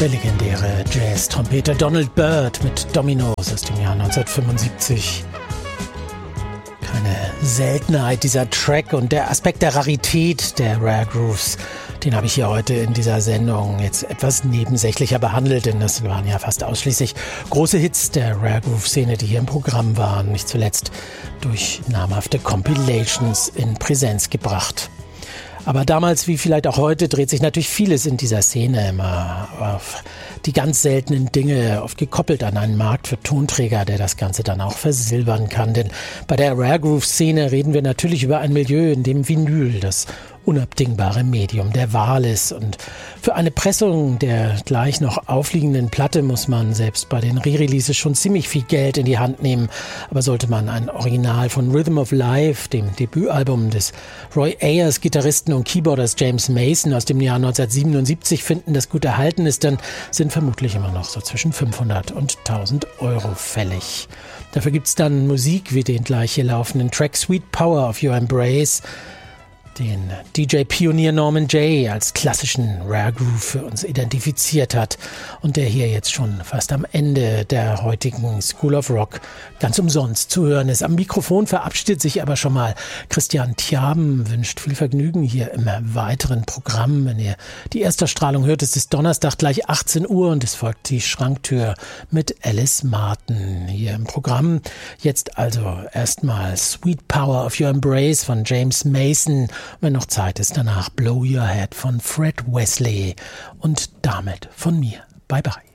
Der legendäre Jazz-Trompeter Donald Byrd mit Dominoes aus dem Jahr 1975. Keine Seltenheit dieser Track und der Aspekt der Rarität der Rare Grooves, den habe ich hier heute in dieser Sendung jetzt etwas nebensächlicher behandelt, denn das waren ja fast ausschließlich große Hits der Rare Groove-Szene, die hier im Programm waren, nicht zuletzt durch namhafte Compilations in Präsenz gebracht. Aber damals, wie vielleicht auch heute, dreht sich natürlich vieles in dieser Szene immer auf die ganz seltenen Dinge, oft gekoppelt an einen Markt für Tonträger, der das Ganze dann auch versilbern kann. Denn bei der Rare Groove-Szene reden wir natürlich über ein Milieu, in dem Vinyl das unabdingbare Medium der Wahl ist. Und für eine Pressung der gleich noch aufliegenden Platte muss man selbst bei den Re-Releases schon ziemlich viel Geld in die Hand nehmen. Aber sollte man ein Original von Rhythm of Life, dem Debütalbum des Roy Ayers, Gitarristen und Keyboarders James Mason aus dem Jahr 1977 finden, das gut erhalten ist, dann sind vermutlich immer noch so zwischen 500 und 1000 Euro fällig. Dafür gibt's dann Musik wie den gleich hier laufenden Track Sweet Power of Your Embrace, den DJ-Pionier Norman Jay als klassischen Rare Groove für uns identifiziert hat und der hier jetzt schon fast am Ende der heutigen School of Rock ganz umsonst zu hören ist. Am Mikrofon verabschiedet sich aber schon mal Christian Thiaben, wünscht viel Vergnügen hier im weiteren Programm. Wenn ihr die Erstausstrahlung hört, ist es Donnerstag gleich 18 Uhr und es folgt die Schranktür mit Alice Martin hier im Programm. Jetzt also erstmal Sweet Power of Your Embrace von James Mason. Wenn noch Zeit ist, danach Blow Your Head von Fred Wesley und damit von mir. Bye bye.